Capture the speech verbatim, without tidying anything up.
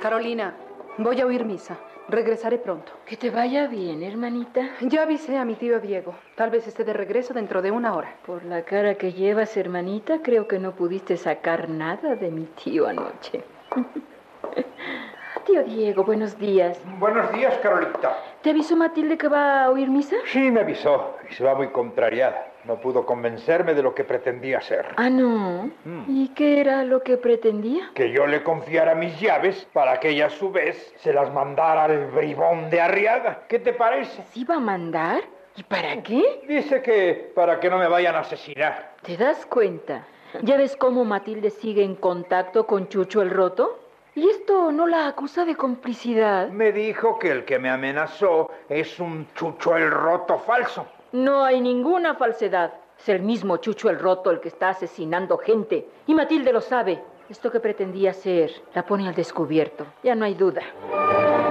Carolina, voy a oír misa. Regresaré pronto. Que te vaya bien, hermanita. Ya avisé a mi tío Diego. Tal vez esté de regreso dentro de una hora. Por la cara que llevas, hermanita, creo que no pudiste sacar nada de mi tío anoche. Tío Diego, buenos días. Buenos días, Carolita. ¿Te avisó Matilde que va a oír misa? Sí, me avisó. Y se va muy contrariada. No pudo convencerme de lo que pretendía hacer. Ah, ¿no? Mm. ¿Y qué era lo que pretendía? Que yo le confiara mis llaves para que ella a su vez se las mandara al bribón de Arriaga. ¿Qué te parece? ¿Sí va a mandar? ¿Y para qué? Dice que para que no me vayan a asesinar. ¿Te das cuenta? ¿Ya ves cómo Matilde sigue en contacto con Chucho el Roto? ¿Y esto no la acusa de complicidad? Me dijo que el que me amenazó es un Chucho el Roto falso. No hay ninguna falsedad. Es el mismo Chucho el Roto el que está asesinando gente. Y Matilde lo sabe. Esto que pretendía hacer la pone al descubierto. Ya no hay duda.